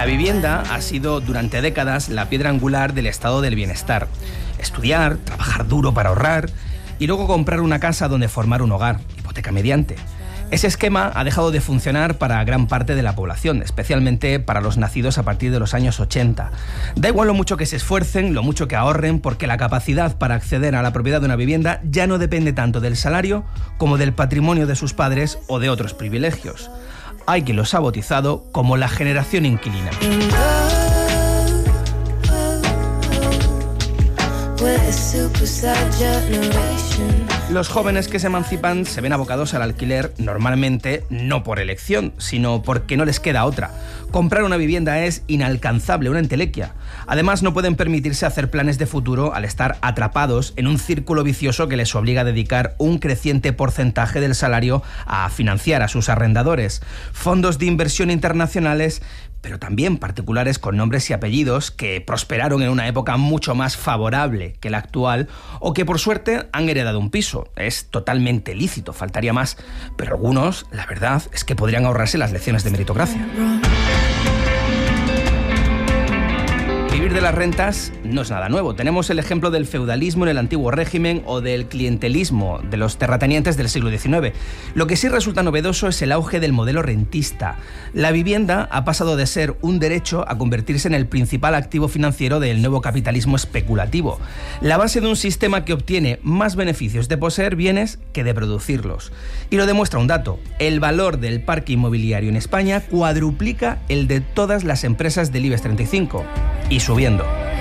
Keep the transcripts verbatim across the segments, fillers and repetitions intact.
vivienda ha sido durante décadas la piedra angular del estado del bienestar. Estudiar, trabajar duro para ahorrar y luego comprar una casa donde formar un hogar, hipoteca mediante. Ese esquema ha dejado de funcionar para gran parte de la población, especialmente para los nacidos a partir de los años ochenta. Da igual lo mucho que se esfuercen, lo mucho que ahorren, porque la capacidad para acceder a la propiedad de una vivienda ya no depende tanto del salario como del patrimonio de sus padres o de otros privilegios. Hay quien los ha bautizado como la generación inquilina. Los jóvenes que se emancipan se ven abocados al alquiler normalmente no por elección, sino porque no les queda otra. Comprar una vivienda es inalcanzable, una entelequia. Además, no pueden permitirse hacer planes de futuro al estar atrapados en un círculo vicioso que les obliga a dedicar un creciente porcentaje del salario a financiar a sus arrendadores. Fondos de inversión internacionales, pero también particulares con nombres y apellidos que prosperaron en una época mucho más favorable que la actual o que por suerte han heredado un piso. Es totalmente lícito, faltaría más, pero algunos, la verdad, es que podrían ahorrarse las lecciones de meritocracia. Vivir de las rentas no es nada nuevo. Tenemos el ejemplo del feudalismo en el antiguo régimen o del clientelismo de los terratenientes del siglo diecinueve. Lo que sí resulta novedoso es el auge del modelo rentista. La vivienda ha pasado de ser un derecho a convertirse en el principal activo financiero del nuevo capitalismo especulativo. La base de un sistema que obtiene más beneficios de poseer bienes que de producirlos. Y lo demuestra un dato. El valor del parque inmobiliario en España cuadruplica el de todas las empresas del IBEX treinta y cinco. Y subiendo.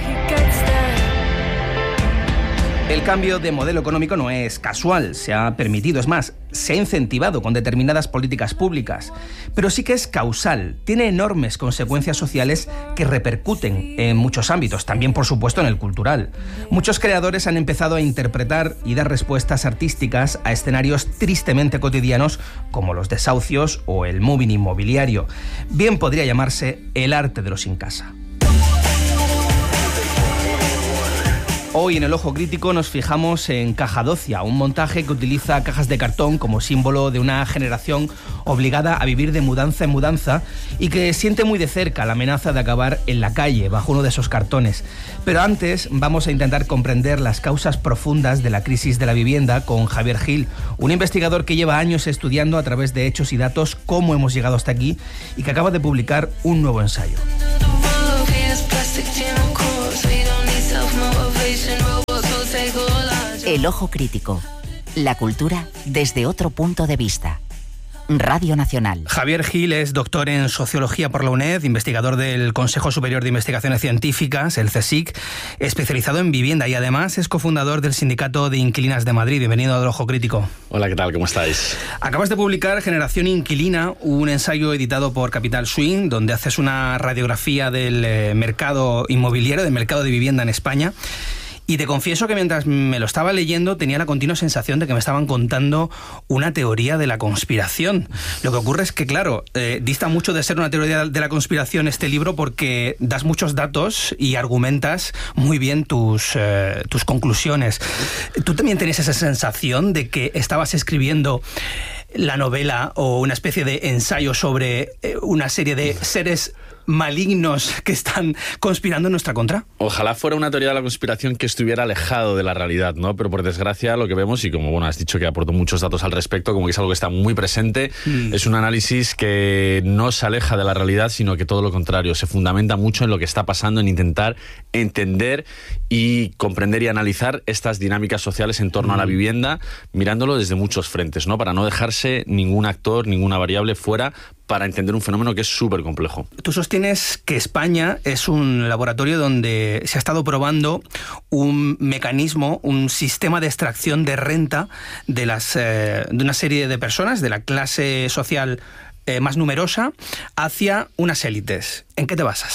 El cambio de modelo económico no es casual, se ha permitido, es más, se ha incentivado con determinadas políticas públicas, pero sí que es causal, tiene enormes consecuencias sociales que repercuten en muchos ámbitos, también por supuesto en el cultural. Muchos creadores han empezado a interpretar y dar respuestas artísticas a escenarios tristemente cotidianos como los desahucios o el moving inmobiliario. Bien podría llamarse el arte de los sin casa. Hoy en El Ojo Crítico nos fijamos en Cajadocia, un montaje que utiliza cajas de cartón como símbolo de una generación obligada a vivir de mudanza en mudanza y que siente muy de cerca la amenaza de acabar en la calle bajo uno de esos cartones. Pero antes vamos a intentar comprender las causas profundas de la crisis de la vivienda con Javier Gil, un investigador que lleva años estudiando a través de hechos y datos cómo hemos llegado hasta aquí y que acaba de publicar un nuevo ensayo. El Ojo Crítico. La cultura desde otro punto de vista. Radio Nacional. Javier Gil es doctor en Sociología por la UNED, investigador del Consejo Superior de Investigaciones Científicas, el CSIC, especializado en vivienda y además es cofundador del Sindicato de Inquilinas de Madrid. Bienvenido al Ojo Crítico. Hola, ¿qué tal? ¿Cómo estáis? Acabas de publicar Generación Inquilina, un ensayo editado por Capital Swing, donde haces una radiografía del eh, mercado inmobiliario, del mercado de vivienda en España. Y te confieso que mientras me lo estaba leyendo tenía la continua sensación de que me estaban contando una teoría de la conspiración. Lo que ocurre es que, claro, eh, dista mucho de ser una teoría de la conspiración este libro porque das muchos datos y argumentas muy bien tus, eh, tus conclusiones. ¿Tú también tenías esa sensación de que estabas escribiendo la novela o una especie de ensayo sobre eh, una serie de seres malignos que están conspirando en nuestra contra? Ojalá fuera una teoría de la conspiración que estuviera alejado de la realidad, ¿no? Pero por desgracia lo que vemos, y como bueno has dicho que aporto muchos datos al respecto, como que es algo que está muy presente, mm. es un análisis que no se aleja de la realidad, sino que todo lo contrario, se fundamenta mucho en lo que está pasando, en intentar entender y comprender y analizar estas dinámicas sociales en torno mm. a la vivienda, mirándolo desde muchos frentes, ¿no? Para no dejarse ningún actor, ninguna variable fuera, para entender un fenómeno que es súper complejo. Tú sostienes que España es un laboratorio donde se ha estado probando un mecanismo, un sistema de extracción de renta de, las, eh, de una serie de personas, de la clase social eh, más numerosa, hacia unas élites. ¿En qué te basas?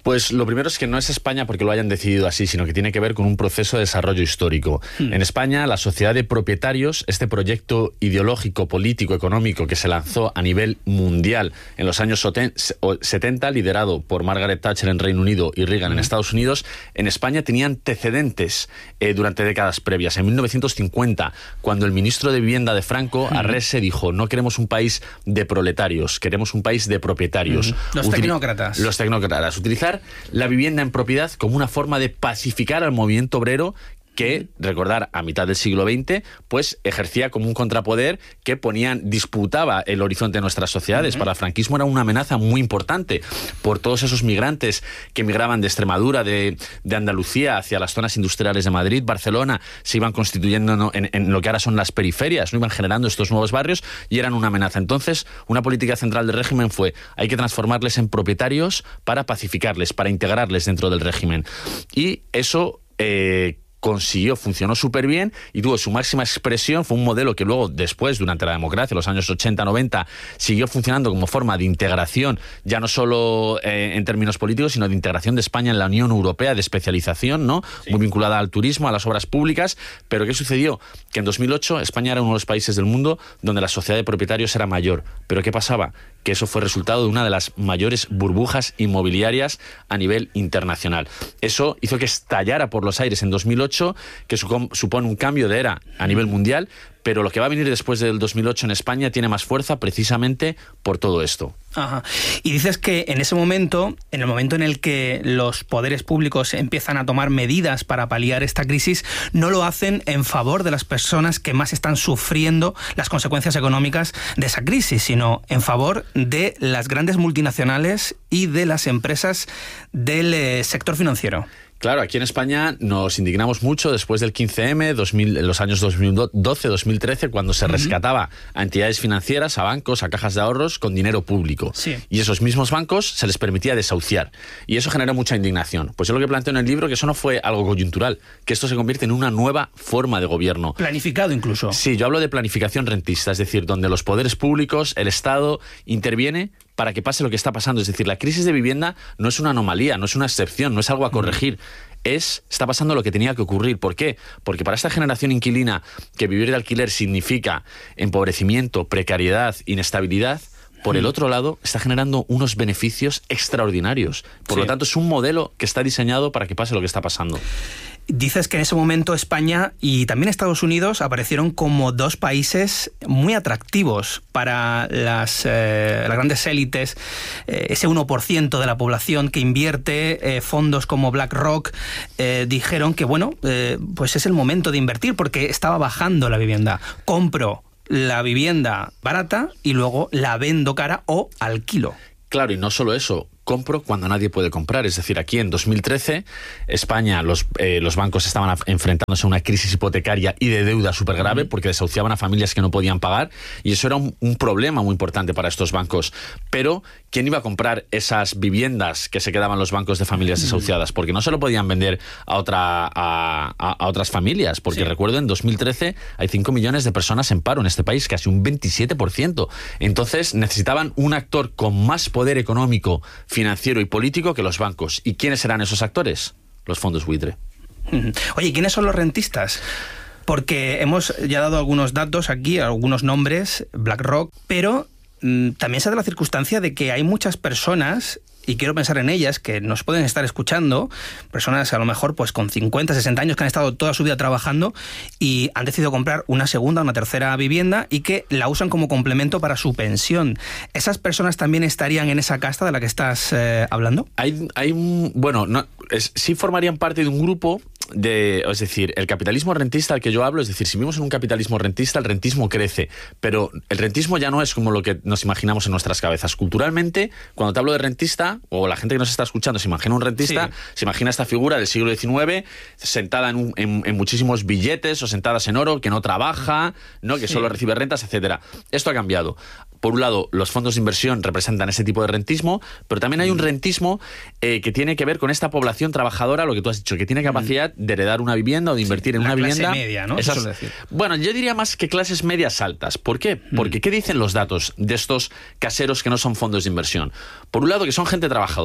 Pues lo primero es que no es España porque lo hayan decidido así, sino que tiene que ver con un proceso de desarrollo histórico. Hmm. En España, la sociedad de propietarios, este proyecto ideológico, político, económico que se lanzó a nivel mundial en los años setenta, liderado por Margaret Thatcher en Reino Unido y Reagan hmm. en Estados Unidos, en España tenía antecedentes eh, durante décadas previas. En mil novecientos cincuenta, cuando el ministro de Vivienda de Franco, hmm. Arrese, dijo: no queremos un país de proletarios, queremos un país de propietarios. Hmm. Los Util- tecnócratas. Los tecnócratas. Utilizar la vivienda en propiedad como una forma de pacificar al movimiento obrero que, recordar, a mitad del siglo veinte, pues ejercía como un contrapoder que ponían, disputaba el horizonte de nuestras sociedades. Uh-huh. Para el franquismo era una amenaza muy importante por todos esos migrantes que migraban de Extremadura, de, de Andalucía, hacia las zonas industriales de Madrid, Barcelona, se iban constituyendo en, en lo que ahora son las periferias, no iban generando estos nuevos barrios y eran una amenaza. Entonces, una política central del régimen fue: hay que transformarles en propietarios para pacificarles, para integrarles dentro del régimen. Y eso Eh, consiguió, funcionó súper bien y tuvo su máxima expresión. Fue un modelo que luego, después, durante la democracia, los años ochenta noventa, siguió funcionando como forma de integración, ya no solo eh, en términos políticos, sino de integración de España en la Unión Europea, de especialización, ¿no? Sí. Muy vinculada al turismo, a las obras públicas. Pero ¿qué sucedió? Que en dos mil ocho España era uno de los países del mundo donde la sociedad de propietarios era mayor. ¿Pero qué pasaba? Que eso fue resultado de una de las mayores burbujas inmobiliarias a nivel internacional. Eso hizo que estallara por los aires en dos mil ocho, que supone un cambio de era a nivel mundial, pero lo que va a venir después del dos mil ocho en España tiene más fuerza precisamente por todo esto. Ajá. Y dices que en ese momento, en el momento en el que los poderes públicos empiezan a tomar medidas para paliar esta crisis, no lo hacen en favor de las personas que más están sufriendo las consecuencias económicas de esa crisis, sino en favor de las grandes multinacionales y de las empresas del eh, sector financiero. Claro, aquí en España nos indignamos mucho después del quince eme, dos mil, en los años dos mil doce dos mil trece, cuando se rescataba a entidades financieras, a bancos, a cajas de ahorros con dinero público. Sí. Y esos mismos bancos se les permitía desahuciar. Y eso generó mucha indignación. Pues yo lo que planteo en el libro, que eso no fue algo coyuntural, que esto se convierte en una nueva forma de gobierno. Planificado incluso. Sí, yo hablo de planificación rentista, es decir, donde los poderes públicos, el Estado, interviene para que pase lo que está pasando. Es decir, la crisis de vivienda no es una anomalía, no es una excepción, no es algo a corregir. Es, está pasando lo que tenía que ocurrir. ¿Por qué? Porque para esta generación inquilina, que vivir de alquiler significa empobrecimiento, precariedad, inestabilidad, por el otro lado, está generando unos beneficios extraordinarios. Por sí. lo tanto, es un modelo que está diseñado para que pase lo que está pasando. Dices que en ese momento España y también Estados Unidos aparecieron como dos países muy atractivos para las, eh, las grandes élites, eh, ese uno por ciento de la población que invierte, eh, fondos como BlackRock, eh, dijeron que bueno, eh, pues es el momento de invertir porque estaba bajando la vivienda. Compro la vivienda barata y luego la vendo cara o alquilo. Claro, y no solo eso, compro cuando nadie puede comprar. Es decir, aquí en dos mil trece, España, los, eh, los bancos estaban enfrentándose a una crisis hipotecaria y de deuda súper grave uh-huh. porque desahuciaban a familias que no podían pagar y eso era un, un problema muy importante para estos bancos. Pero, ¿quién iba a comprar esas viviendas que se quedaban los bancos de familias desahuciadas? Porque no se lo podían vender a, otra, a, a, a otras familias. Porque sí. recuerdo, en dos mil trece hay cinco millones de personas en paro en este país, casi un veintisiete por ciento. Entonces, necesitaban un actor con más poder económico, financiero y político que los bancos. ¿Y quiénes serán esos actores? Los fondos buitre. Oye, ¿quiénes son los rentistas? Porque hemos ya dado algunos datos aquí, algunos nombres, BlackRock, pero mmm, también se da la circunstancia de que hay muchas personas, y quiero pensar en ellas, que nos pueden estar escuchando, personas a lo mejor pues con cincuenta, sesenta años que han estado toda su vida trabajando y han decidido comprar una segunda o una tercera vivienda y que la usan como complemento para su pensión. ¿Esas personas también estarían en esa casta de la que estás eh, hablando? Hay, hay un, bueno, no, es, sí formarían parte de un grupo de, es decir, el capitalismo rentista al que yo hablo, es decir, si vivimos en un capitalismo rentista, el rentismo crece, pero el rentismo ya no es como lo que nos imaginamos en nuestras cabezas. Culturalmente, cuando te hablo de rentista, o la gente que nos está escuchando se imagina un rentista, sí. se imagina esta figura del siglo diecinueve sentada en, un, en, en muchísimos billetes o sentadas en oro, que no trabaja, ¿no? que sí. solo recibe rentas, etcétera. Esto ha cambiado. Por un lado, los fondos de inversión representan ese tipo de rentismo, pero también hay un rentismo eh, que tiene que ver con esta población trabajadora, lo que tú has dicho, que tiene capacidad de heredar una vivienda o de invertir sí, en una vivienda. La clase media, ¿no? Esas, Eso decir. Bueno, yo diría más que clases medias altas. ¿Por qué? Porque ¿qué dicen los datos de estos caseros que no son fondos de inversión? Por un lado, que son gente trabajadora.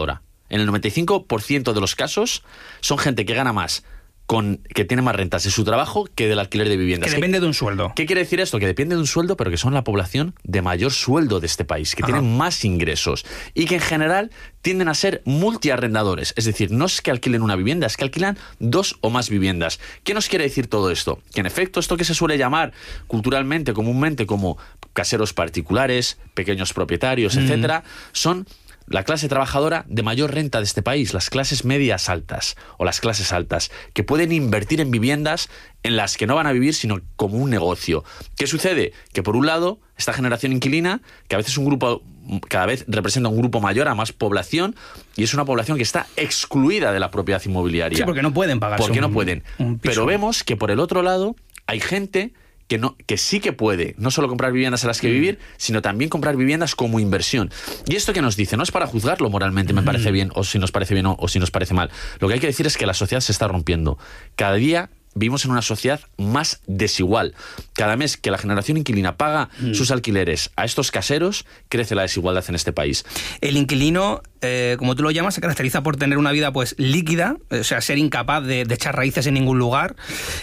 En el noventa y cinco por ciento de los casos son gente que gana más, con, que tiene más rentas de su trabajo que del alquiler de viviendas. Que depende de un sueldo. ¿Qué quiere decir esto? Que depende de un sueldo, pero que son la población de mayor sueldo de este país, que Ajá. tienen más ingresos y que en general tienden a ser multiarrendadores. Es decir, no es que alquilen una vivienda, es que alquilan dos o más viviendas. ¿Qué nos quiere decir todo esto? Que en efecto esto que se suele llamar culturalmente, comúnmente, como caseros particulares, pequeños propietarios, mm. etcétera, son la clase trabajadora de mayor renta de este país, las clases medias altas o las clases altas, que pueden invertir en viviendas en las que no van a vivir, sino como un negocio. ¿Qué sucede? Que por un lado, esta generación inquilina, que a veces un grupo, cada vez representa un grupo mayor a más población, y es una población que está excluida de la propiedad inmobiliaria. Sí, porque no pueden pagar. Porque no pueden. Pero vemos que por el otro lado hay gente que, no, que sí que puede no solo comprar viviendas en las que mm. vivir, sino también comprar viviendas como inversión. Y esto que nos dice, no es para juzgarlo moralmente, me mm. parece bien, o si nos parece bien o, o si nos parece mal. Lo que hay que decir es que la sociedad se está rompiendo. Cada día vivimos en una sociedad más desigual. Cada mes que la generación inquilina paga mm. sus alquileres a estos caseros, crece la desigualdad en este país. El inquilino, eh, como tú lo llamas, se caracteriza por tener una vida pues líquida, o sea, ser incapaz de, de echar raíces en ningún lugar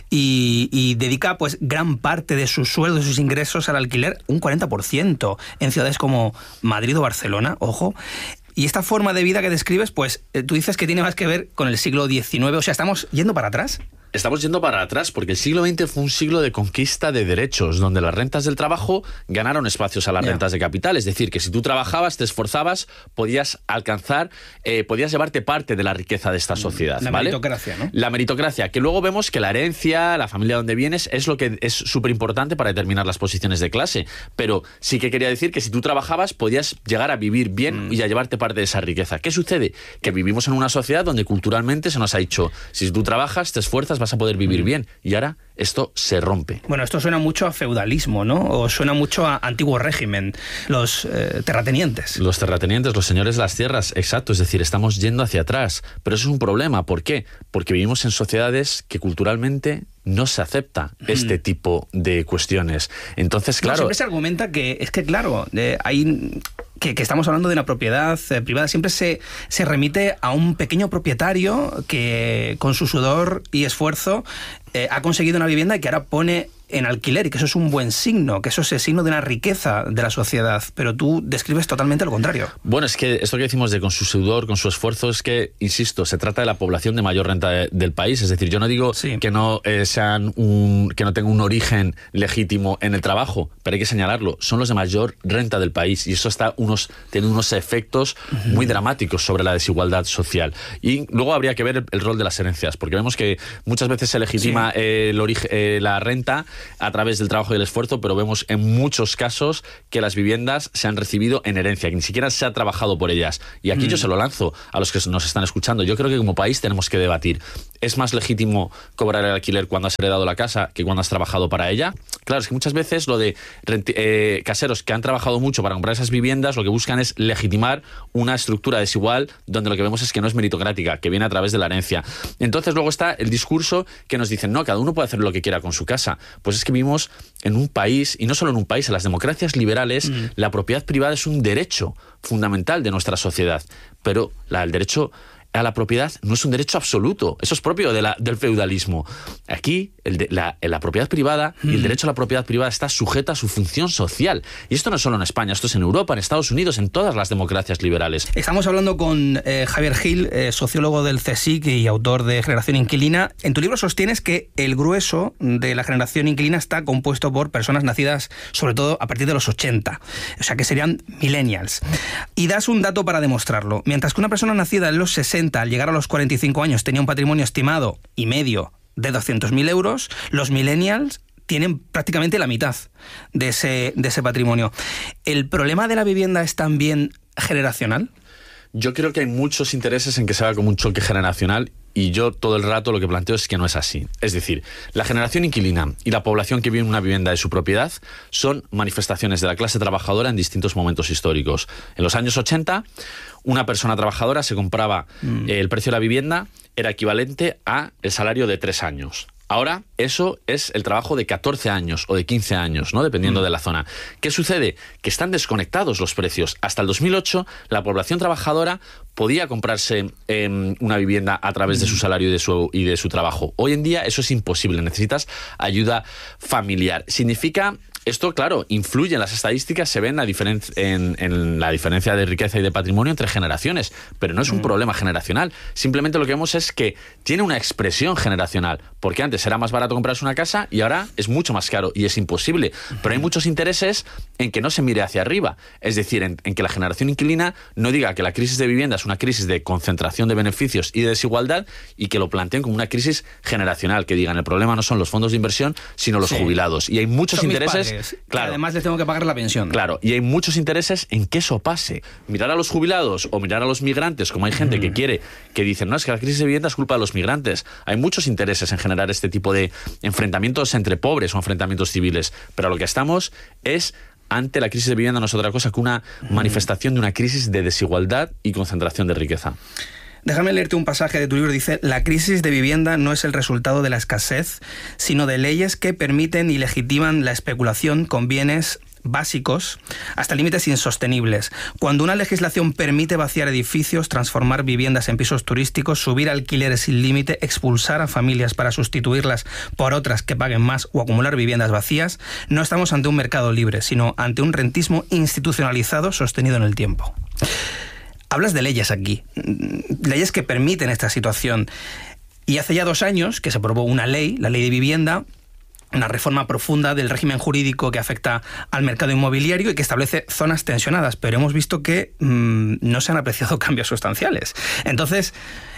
y, y dedica pues gran parte de su sueldo, de sus ingresos al alquiler, un cuarenta por ciento en ciudades como Madrid o Barcelona, ojo. Y esta forma de vida que describes, pues eh, tú dices que tiene más que ver con el siglo diecinueve, o sea, ¿estamos yendo para atrás? Estamos yendo para atrás porque el siglo veinte fue un siglo de conquista de derechos, donde las rentas del trabajo ganaron espacios a las yeah. rentas de capital. Es decir, que si tú trabajabas, te esforzabas, podías alcanzar, eh, podías llevarte parte de la riqueza de esta sociedad. La ¿vale? meritocracia, ¿no? La meritocracia, que luego vemos que la herencia, la familia donde vienes, es lo que es súper importante para determinar las posiciones de clase. Pero sí que quería decir que si tú trabajabas, podías llegar a vivir bien mm. y a llevarte parte de esa riqueza. ¿Qué sucede? Que vivimos en una sociedad donde culturalmente se nos ha dicho, si tú trabajas, te esfuerzas, vas a poder vivir bien. Y ahora esto se rompe. Bueno, esto suena mucho a feudalismo, ¿no? O suena mucho a antiguo régimen, los eh, terratenientes. Los terratenientes, los señores de las tierras, exacto. Es decir, estamos yendo hacia atrás. Pero eso es un problema. ¿Por qué? Porque vivimos en sociedades que culturalmente no se acepta este mm. tipo de cuestiones. Entonces, claro... No, siempre se argumenta que, es que, claro, eh, hay... Que, que estamos hablando de una propiedad eh, privada, siempre se, se remite a un pequeño propietario que con su sudor y esfuerzo eh, ha conseguido una vivienda y que ahora pone en alquiler, y que eso es un buen signo, que eso es el signo de una riqueza de la sociedad, pero tú describes totalmente lo contrario. Bueno, es que esto que decimos de con su sudor, con su esfuerzo, es que, insisto, se trata de la población de mayor renta de, del país, es decir, yo no digo sí. que no eh, sean un, que no tengan un origen legítimo en el trabajo, pero hay que señalarlo, son los de mayor renta del país, y eso está unos, tiene unos efectos uh-huh. muy dramáticos sobre la desigualdad social. Y luego habría que ver el, el rol de las herencias, porque vemos que muchas veces se legitima sí. eh, el origen, eh, la renta a través del trabajo y el esfuerzo, pero vemos en muchos casos que las viviendas se han recibido en herencia, que ni siquiera se ha trabajado por ellas. Y aquí mm. yo se lo lanzo a los que nos están escuchando. Yo creo que como país tenemos que debatir. ¿Es más legítimo cobrar el alquiler cuando has heredado la casa que cuando has trabajado para ella? Claro, es que muchas veces lo de eh, caseros que han trabajado mucho para comprar esas viviendas, lo que buscan es legitimar una estructura desigual donde lo que vemos es que no es meritocrática, que viene a través de la herencia. Entonces luego está el discurso que nos dicen, no, cada uno puede hacer lo que quiera con su casa. Pues es que vivimos en un país, y no solo en un país, en las democracias liberales, mm. la propiedad privada es un derecho fundamental de nuestra sociedad, pero la, el derecho a la propiedad no es un derecho absoluto, eso es propio de la, del feudalismo. Aquí el de, la, la propiedad privada mm. y el derecho a la propiedad privada está sujeta a su función social. Y esto no es solo en España, esto es en Europa, en Estados Unidos, en todas las democracias liberales. Estamos hablando con eh, Javier Gil, eh, sociólogo del CSIC y autor de Generación Inquilina. En tu libro sostienes que el grueso de la generación inquilina está compuesto por personas nacidas sobre todo a partir de los ochenta, o sea que serían millennials. Y das un dato para demostrarlo. Mientras que una persona nacida en los sesenta, al llegar a los cuarenta y cinco años, tenía un patrimonio estimado y medio de doscientos mil euros, los millennials tienen prácticamente la mitad de ese, de ese patrimonio. ¿El problema de la vivienda es también generacional? Yo creo que hay muchos intereses en que se haga como un choque generacional, y yo todo el rato lo que planteo es que no es así. Es decir, la generación inquilina y la población que vive en una vivienda de su propiedad son manifestaciones de la clase trabajadora en distintos momentos históricos. En los años ochenta, una persona trabajadora se compraba, mm. eh, el precio de la vivienda era equivalente a el salario de tres años. Ahora, eso es el trabajo de catorce años o de quince años, ¿no? Dependiendo mm. de la zona. ¿Qué sucede? Que están desconectados los precios. Hasta el dos mil ocho, la población trabajadora podía comprarse eh, una vivienda a través de su salario y de su, y de su trabajo. Hoy en día eso es imposible. Necesitas ayuda familiar. Significa... Esto, claro, influye en las estadísticas, se ve en la, diferen en, en la diferencia de riqueza y de patrimonio entre generaciones, pero no es un mm. problema generacional. Simplemente lo que vemos es que tiene una expresión generacional, porque antes era más barato comprarse una casa y ahora es mucho más caro y es imposible. Pero hay muchos intereses en que no se mire hacia arriba, es decir, en, en que la generación inquilina no diga que la crisis de vivienda es una crisis de concentración de beneficios y de desigualdad y que lo planteen como una crisis generacional, que digan el problema no son los fondos de inversión, sino los sí. jubilados. Y hay muchos son intereses... Claro. Además les tengo que pagar la pensión. Claro, y hay muchos intereses en que eso pase. Mirar a los jubilados o mirar a los migrantes, como hay gente mm. que quiere, que dicen, no, es que la crisis de vivienda es culpa de los migrantes. Hay muchos intereses en generar este tipo de enfrentamientos entre pobres o enfrentamientos civiles, pero lo que estamos es... ante la crisis de vivienda no es otra cosa que una mm. manifestación de una crisis de desigualdad y concentración de riqueza. Déjame leerte un pasaje de tu libro. Dice, la crisis de vivienda no es el resultado de la escasez, sino de leyes que permiten y legitiman la especulación con bienes básicos hasta límites insostenibles. Cuando una legislación permite vaciar edificios, transformar viviendas en pisos turísticos, subir alquileres sin límite, expulsar a familias para sustituirlas por otras que paguen más o acumular viviendas vacías, no estamos ante un mercado libre, sino ante un rentismo institucionalizado sostenido en el tiempo. Hablas de leyes aquí, leyes que permiten esta situación. Y hace ya dos años que se aprobó una ley, la Ley de Vivienda, una reforma profunda del régimen jurídico que afecta al mercado inmobiliario y que establece zonas tensionadas, pero hemos visto que mmm, no se han apreciado cambios sustanciales. Entonces,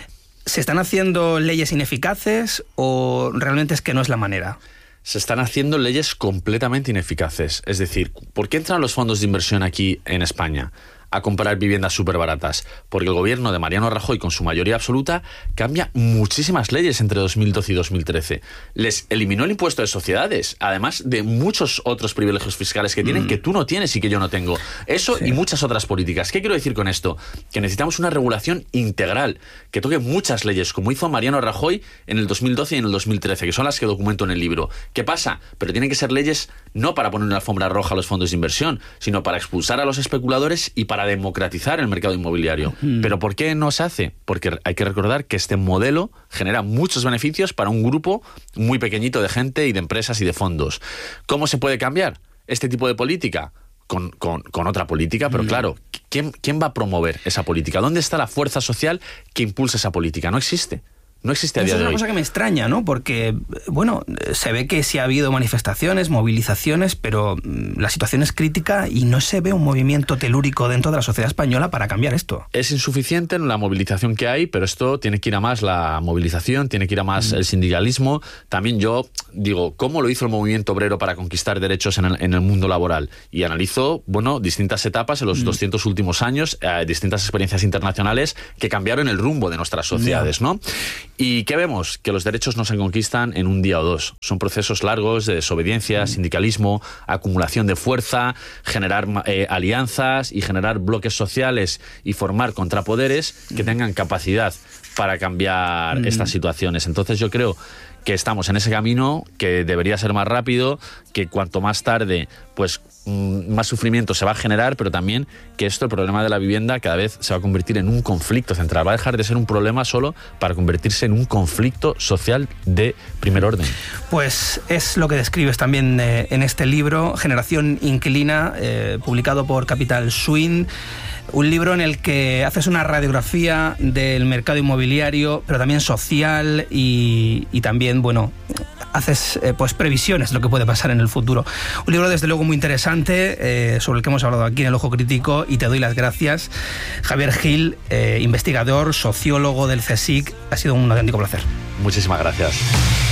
¿se están haciendo leyes ineficaces o realmente es que no es la manera? Se están haciendo leyes completamente ineficaces. Es decir, ¿por qué entran los fondos de inversión aquí en España a comprar viviendas súper baratas? Porque el gobierno de Mariano Rajoy, con su mayoría absoluta, cambia muchísimas leyes entre dos mil doce y dos mil trece. Les eliminó el impuesto de sociedades, además de muchos otros privilegios fiscales que tienen, mm. que tú no tienes y que yo no tengo. Eso sí. Y muchas otras políticas. ¿Qué quiero decir con esto? Que necesitamos una regulación integral, que toque muchas leyes, como hizo Mariano Rajoy en el dos mil doce y en el dos mil trece, que son las que documento en el libro. ¿Qué pasa? Pero tienen que ser leyes no para poner una alfombra roja a los fondos de inversión, sino para expulsar a los especuladores y para para democratizar el mercado inmobiliario. Mm. ¿Pero por qué no se hace? Porque hay que recordar que este modelo genera muchos beneficios para un grupo muy pequeñito de gente y de empresas y de fondos. ¿Cómo se puede cambiar este tipo de política? Con, con, con otra política, pero mm. claro, ¿quién, ¿quién va a promover esa política? ¿Dónde está la fuerza social que impulsa esa política? No existe. No existe a día de hoy. Es una cosa que me extraña, ¿no? Porque, bueno, se ve que sí ha habido manifestaciones, movilizaciones, pero la situación es crítica y no se ve un movimiento telúrico dentro de la sociedad española para cambiar esto. Es insuficiente la movilización que hay, pero esto tiene que ir a más la movilización, tiene que ir a más mm. el sindicalismo. También yo digo, ¿cómo lo hizo el movimiento obrero para conquistar derechos en el, en el mundo laboral? Y analizo, bueno, distintas etapas en los mm. doscientos últimos años, eh, distintas experiencias internacionales que cambiaron el rumbo de nuestras sociedades, ¿no? ¿Y qué vemos? Que los derechos no se conquistan en un día o dos. Son procesos largos de desobediencia, sindicalismo, acumulación de fuerza, generar eh, alianzas y generar bloques sociales y formar contrapoderes que tengan capacidad para cambiar mm. estas situaciones. Entonces yo creo que estamos en ese camino, que debería ser más rápido, que cuanto más tarde, pues más sufrimiento se va a generar, pero también que esto, el problema de la vivienda, cada vez se va a convertir en un conflicto central. Va a dejar de ser un problema solo para convertirse en un conflicto social de primer orden. Pues es lo que describes también eh, en este libro, Generación Inquilina, eh, publicado por Capital Swing. Un libro en el que haces una radiografía del mercado inmobiliario, pero también social y, y también, bueno, haces eh, pues previsiones de lo que puede pasar en el futuro. Un libro desde luego muy interesante, eh, sobre el que hemos hablado aquí en El Ojo Crítico, y te doy las gracias. Javier Gil, eh, investigador, sociólogo del CSIC, ha sido un auténtico placer. Muchísimas gracias.